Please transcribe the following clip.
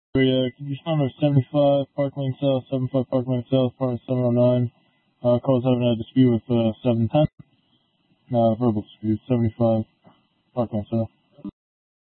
area. Can you respond to 75 Park Lane South, 75 Park Lane South, part 709. Calls having a dispute with 710. Verbal dispute, 75 Park Lane South.